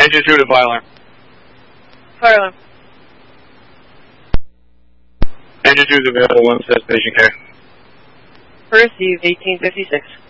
Engine 2 to fire alarm. Fire alarm. Engine 2 is available, 1 says patient care. Received, 1856.